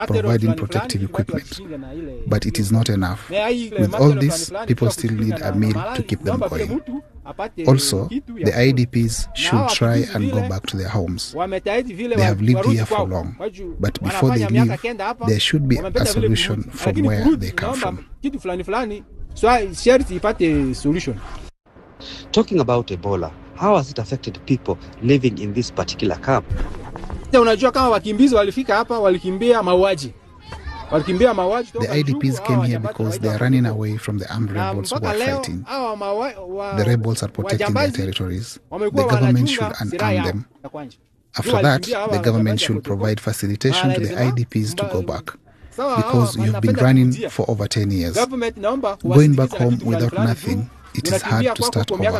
providing protective equipment. But it is not enough. With all this, people still need a meal to keep them going. Also, the IDPs should try and go back to their homes. They have lived here for long, but before they leave, there should be a solution from where they come from. Talking about Ebola, how has it affected people living in this particular camp? The IDPs came here because they are running away from the armed rebels who are fighting. The rebels are protecting their territories. The government should unarm them. After that, the government should provide facilitation to the IDPs to go back. Because you've been running for over 10 years. Going back home without nothing, it is hard to start over.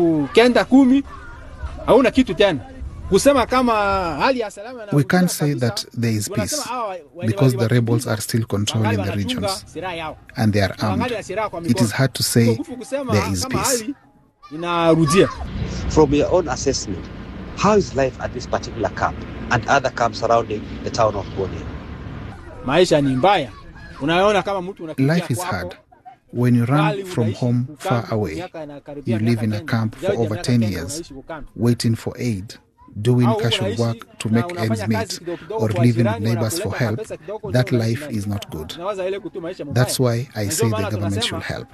We can't say that there is peace because the rebels are still controlling the regions and they are armed. It is hard to say there is peace. From your own assessment, how is life at this particular camp and other camps surrounding the town of Bunia? Life is hard. When you run from home far away, you live in a camp for over 10 years, waiting for aid, doing casual work to make ends meet, or living with neighbors for help. That life is not good. That's why I say the government should help.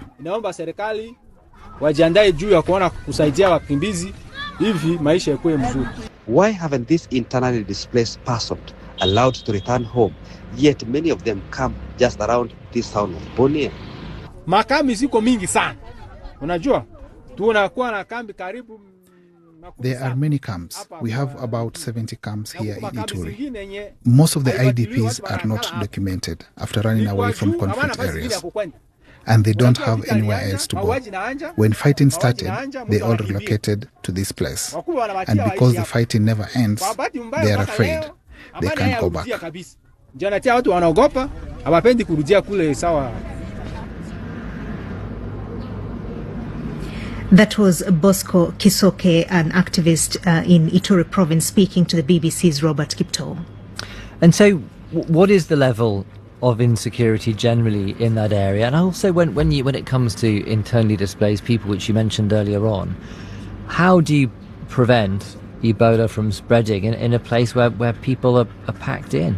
Why haven't these internally displaced persons allowed to return home, yet many of them come just around this town of Bunia? There are many camps. We have about 70 camps here in Ituri. Most of the IDPs are not documented after running away from conflict areas, and they don't have anywhere else to go. When fighting started, they all relocated to this place, and because the fighting never ends, they are afraid. They can't go back. That was Bosco Kisoke, an activist in Ituri province, speaking to the BBC's Robert Kipto. And so, what is the level of insecurity generally in that area? And also, when it comes to internally displaced people, which you mentioned earlier on, how do you prevent Ebola from spreading in a place where people are packed in?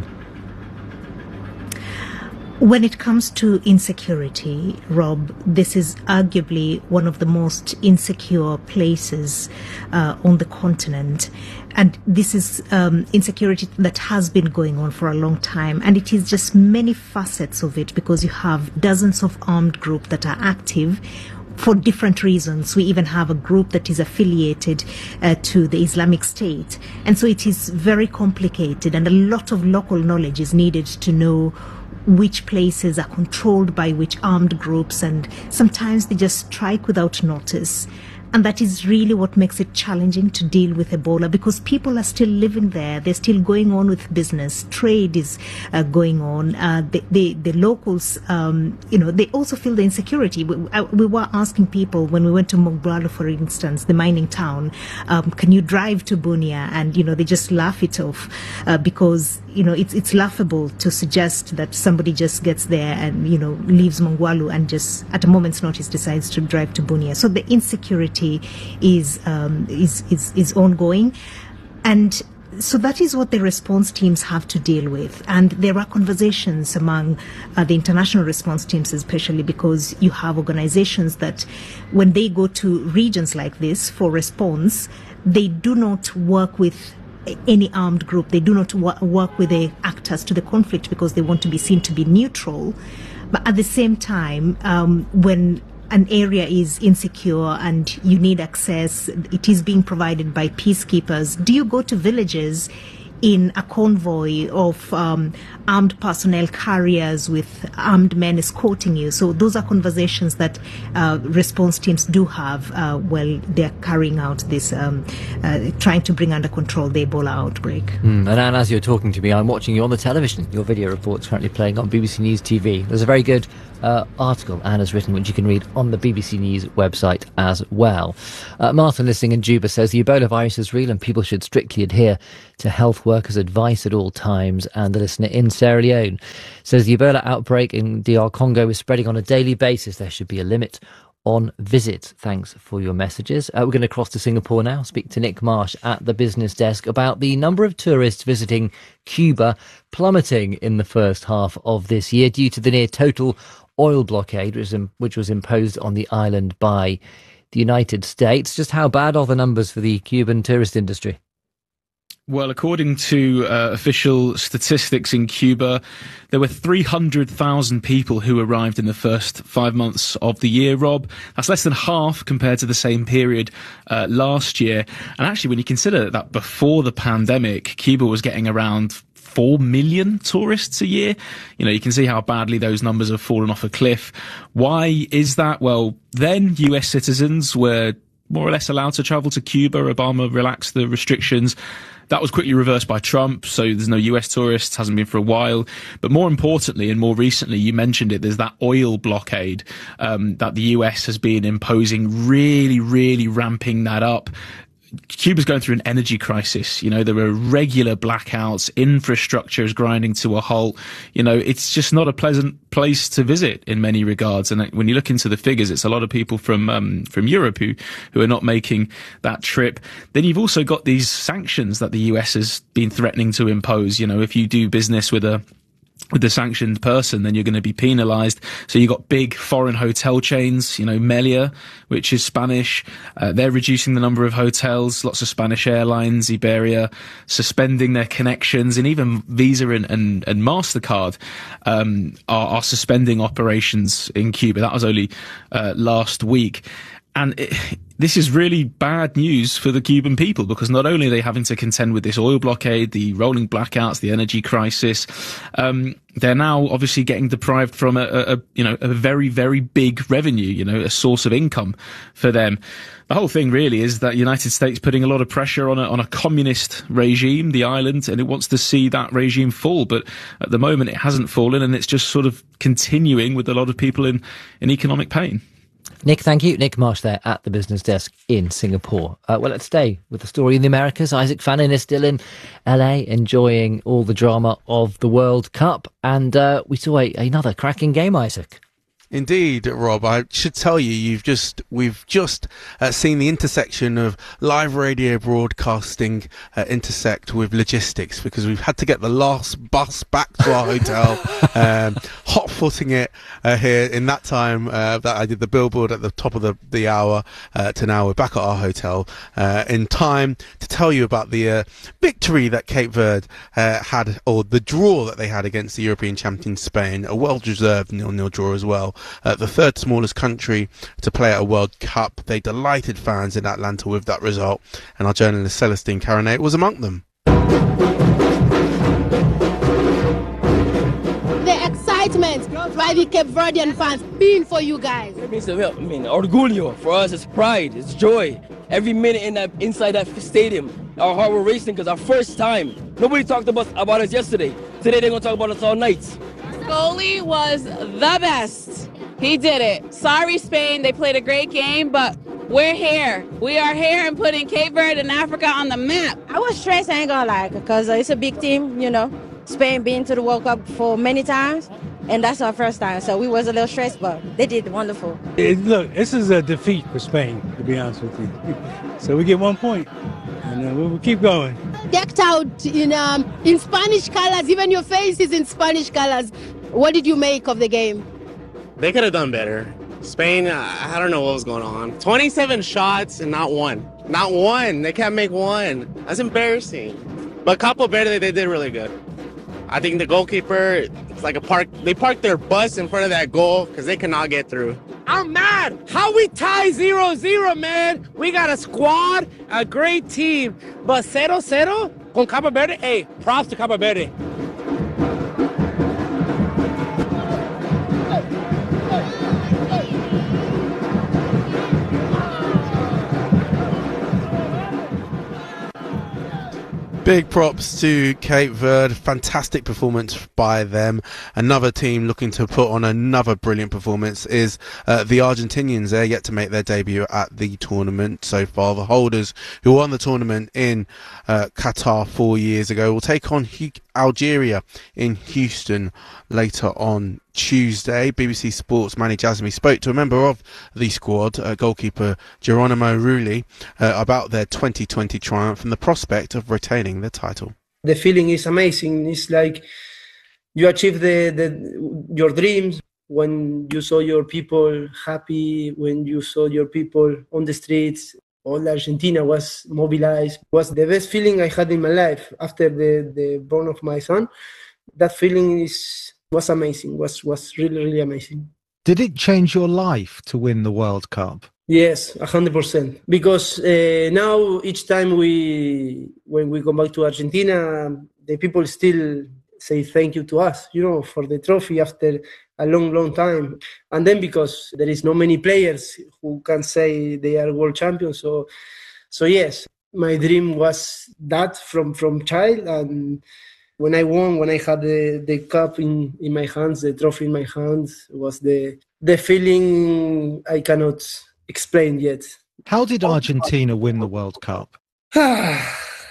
When it comes to insecurity, Rob, this is arguably one of the most insecure places on the continent. And this is insecurity that has been going on for a long time. And it is just many facets of it, because you have dozens of armed groups that are active for different reasons. We even have a group that is affiliated to the Islamic State. And so it is very complicated, and a lot of local knowledge is needed to know which places are controlled by which armed groups, and sometimes they just strike without notice. And that is really what makes it challenging to deal with Ebola, because people are still living there. They're still going on with business. Trade is going on. The locals, they also feel the insecurity. We were asking people when we went to Mongbralo, for instance, the mining town, can you drive to Bunia? And, they just laugh it off because, it's laughable to suggest that somebody just gets there and, leaves Mongwalu and just at a moment's notice decides to drive to Bunia. So the insecurity is ongoing, and so that is what the response teams have to deal with. And there are conversations among the international response teams, especially because you have organizations that when they go to regions like this for response, they do not work with any armed group. They do not work with the actors to the conflict because they want to be seen to be neutral. But at the same time, when an area is insecure and you need access, it is being provided by peacekeepers. Do you go to villages in a convoy of armed personnel carriers with armed men escorting you? So those are conversations that response teams do have while they're carrying out this, trying to bring under control the Ebola outbreak. And Anne, as you're talking to me, I'm watching you on the television. Your video report's currently playing on BBC News TV. There's a very good article Anne has written, which you can read on the BBC News website as well. Martin, listening in Juba, says the Ebola virus is real and people should strictly adhere to health workers' advice at all times. And the listener in Sierra Leone says the Ebola outbreak in DR Congo is spreading on a daily basis. There should be a limit on visits. Thanks for your messages. We're going to cross to Singapore now, speak to Nick Marsh at the business desk about the number of tourists visiting Cuba plummeting in the first half of this year due to the near total oil blockade which was imposed on the island by the United States. Just how bad are the numbers for the Cuban tourist industry? Well, according to official statistics in Cuba, there were 300,000 people who arrived in the first 5 months of the year, Rob. That's less than half compared to the same period last year. And actually, when you consider that before the pandemic, Cuba was getting around 4 million tourists a year. You know, you can see how badly those numbers have fallen off a cliff. Why is that? Well, then US citizens were more or less allowed to travel to Cuba. Obama relaxed the restrictions. That was quickly reversed by Trump, so there's no US tourists, hasn't been for a while. But more importantly, and more recently, you mentioned it, there's that oil blockade that the US has been imposing, really ramping that up. Cuba's going through an energy crisis. You know, there are regular blackouts, infrastructure is grinding to a halt. You know, it's just not a pleasant place to visit in many regards. And when you look into the figures, it's a lot of people from Europe who are not making that trip. Then you've also got these sanctions that the US has been threatening to impose. You know, if you do business with the sanctioned person, then you're going to be penalized. So you've got big foreign hotel chains, you know, Melia, which is Spanish. They're reducing the number of hotels. Lots of Spanish airlines, Iberia, suspending their connections, and even Visa and MasterCard are suspending operations in Cuba. That was only last week. And this is really bad news for the Cuban people, because not only are they having to contend with this oil blockade, the rolling blackouts, the energy crisis, they're now obviously getting deprived from a very, very big revenue, you know, a source of income for them. The whole thing really is that the United States putting a lot of pressure on a communist regime, the island, and it wants to see that regime fall. But at the moment, it hasn't fallen, and it's just sort of continuing with a lot of people in economic pain. Nick, thank you. Nick Marsh there at the business desk in Singapore. Well, let's stay with the story in the Americas. Isaac Fannin is still in LA enjoying all the drama of the World Cup. And we saw another cracking game, Isaac. Indeed, Rob. I should tell you, we've just seen the intersection of live radio broadcasting intersect with logistics, because we've had to get the last bus back to our hotel, hot-footing it here in that time that I did the billboard at the top of the hour to now we're back at our hotel in time to tell you about the victory that Cape Verde had, or the draw that they had against the European champion Spain, a well-deserved 0-0 draw as well. The third smallest country to play at a World Cup. They delighted fans in Atlanta with that result, and our journalist Celestine Caranet was among them. The excitement by the Cape Verdean fans being for you guys. It means orgullo. For us, it's pride, it's joy. Every minute inside that stadium, our heart were racing because our first time. Nobody talked about us yesterday. Today they're going to talk about us all night. Goalie was the best. He did it. Sorry, Spain. They played a great game, but we're here. We are here and putting Cape Verde and Africa on the map. I was stressed, I ain't gonna lie, because it's a big team, you know. Spain been to the World Cup for many times, and that's our first time. So we was a little stressed, but they did wonderful. Look, this is a defeat for Spain, to be honest with you. So we get 1 point, and we'll keep going. Decked out in Spanish colors, even your face is in Spanish colors. What did you make of the game? They could have done better. Spain, I don't know what was going on. 27 shots and not one. Not one. They can't make one. That's embarrassing. But Cape Verde, they did really good. I think the goalkeeper, it's like they parked their bus in front of that goal because they cannot get through. I'm mad. How we tie 0-0, man? We got a squad, a great team. But 0-0 con Cape Verde, hey, props to Cape Verde. Big props to Cape Verde. Fantastic performance by them. Another team looking to put on another brilliant performance is the Argentinians. They're yet to make their debut at the tournament so far. The holders who won the tournament in Qatar 4 years ago will take on Algeria in Houston later on Tuesday. BBC Sports Manny Jasmi spoke to a member of the squad, goalkeeper Geronimo Rulli, about their 2020 triumph and the prospect of retaining the title. The feeling is amazing. It's like you achieve your dreams when you saw your people happy, when you saw your people on the streets. All Argentina was mobilized. It was the best feeling I had in my life after the born of my son. That feeling was amazing, was really, really amazing. Did it change your life to win the World Cup? Yes, 100%. Because now each time when we come back to Argentina, the people still say thank you to us, for the trophy after a long, long time. And then because there is no many players who can say they are world champions. So yes, my dream was that from child. And when I won, when I had the cup in my hands, the trophy in my hands, was the feeling I cannot explain yet. How did Argentina win the World Cup? I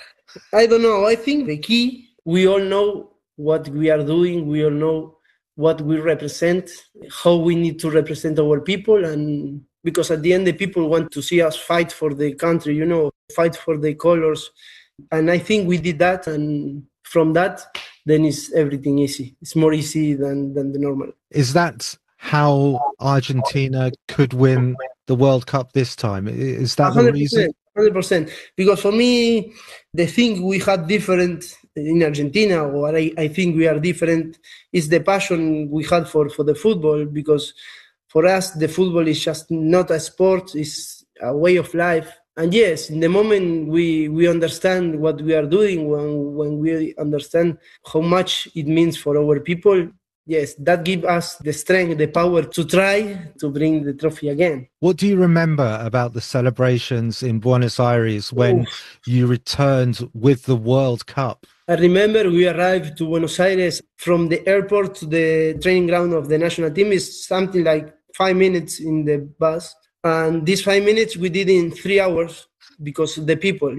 don't know. I think the key, we all know what we are doing. We all know what we represent, how we need to represent our people. And because at the end, the people want to see us fight for the country, fight for the colors. And I think we did that. And from that, then it's everything easy. It's more easy than the normal. Is that how Argentina could win the World Cup this time? Is that 100%, the reason? 100%. Because for me, the thing we had different in Argentina, or I think we are different, is the passion we had for the football. Because for us, the football is just not a sport, it's a way of life. And yes, in the moment we understand what we are doing, when we understand how much it means for our people, yes, that gives us the strength, the power to try to bring the trophy again. What do you remember about the celebrations in Buenos Aires when you returned with the World Cup? I remember we arrived to Buenos Aires from the airport to the training ground of the national team. Is something like 5 minutes in the bus. And these 5 minutes we did in 3 hours because of the people,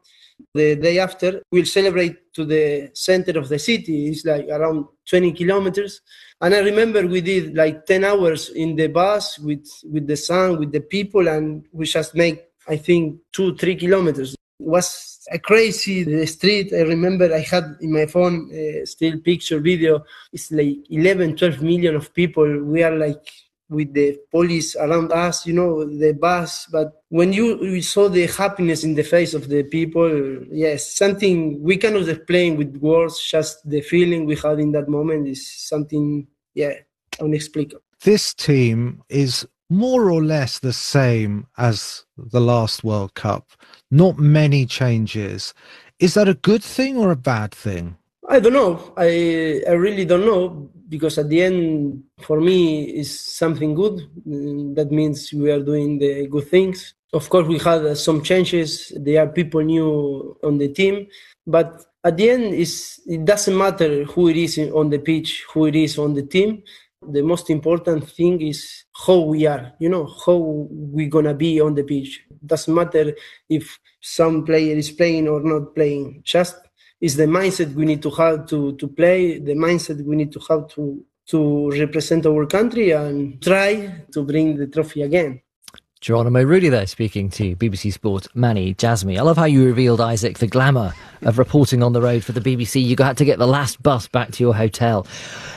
The day after, we'll celebrate to the center of the city. It's like around 20 kilometers. And I remember we did like 10 hours in the bus with the sun, with the people, and we just make, I think, 2-3 kilometers. It was crazy, the street. I remember I had in my phone still picture, video. It's like 11-12 million of people. We are like with the police around us, the bus. But when you saw the happiness in the face of the people, yes, something we cannot explain with words, just the feeling we had in that moment is something, unexplicable. This team is more or less the same as the last World Cup. Not many changes. Is that a good thing or a bad thing? I don't know. I really don't know, because at the end, for me, it's something good. That means we are doing the good things. Of course, we had some changes. There are people new on the team. But at the end, it doesn't matter who it is on the pitch, who it is on the team. The most important thing is how we are, how we're going to be on the pitch. It doesn't matter if some player is playing or not playing. Just is the mindset we need to have to play, the mindset we need to have to represent our country and try to bring the trophy again. Geronimo Rulli there speaking to BBC Sport Manny Jasmi. I love how you revealed, Isaac, the glamour of reporting on the road for the BBC. You had to get the last bus back to your hotel.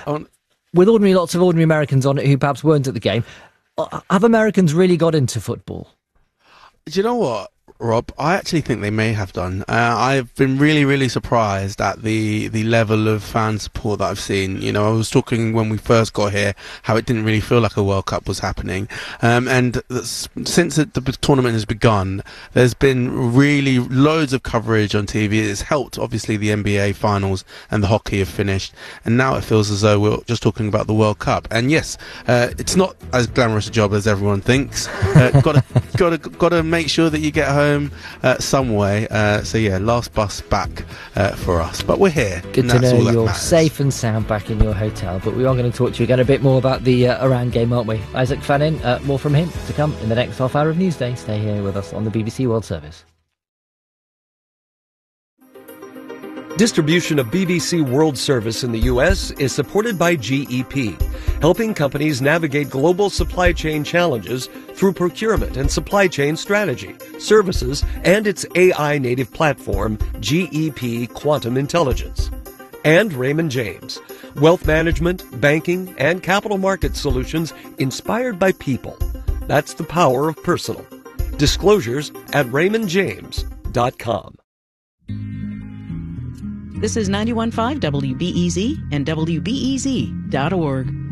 With lots of ordinary Americans on it who perhaps weren't at the game, have Americans really got into football? Do you know what, Rob? I actually think they may have done. I've been really, really surprised at the level of fan support that I've seen. I was talking when we first got here how it didn't really feel like a World Cup was happening. And since the tournament has begun, there's been really loads of coverage on TV. It's helped, obviously, the NBA finals and the hockey have finished. And now it feels as though we're just talking about the World Cup. And yes, it's not as glamorous a job as everyone thinks. Got to make sure that you get home home some way. So yeah, last bus back for us. But we're here. Good to know you're safe and sound back in your hotel. But we are going to talk to you again a bit more about the Iran game, aren't we? Isaac Fannin, more from him to come in the next half hour of Newsday. Stay here with us on the BBC World Service. Distribution of BBC World Service in the U.S. is supported by GEP, helping companies navigate global supply chain challenges through procurement and supply chain strategy, services, and its AI-native platform, GEP Quantum Intelligence. And Raymond James, wealth management, banking, and capital market solutions inspired by people. That's the power of personal. Disclosures at raymondjames.com. This is 91.5 WBEZ and WBEZ.org.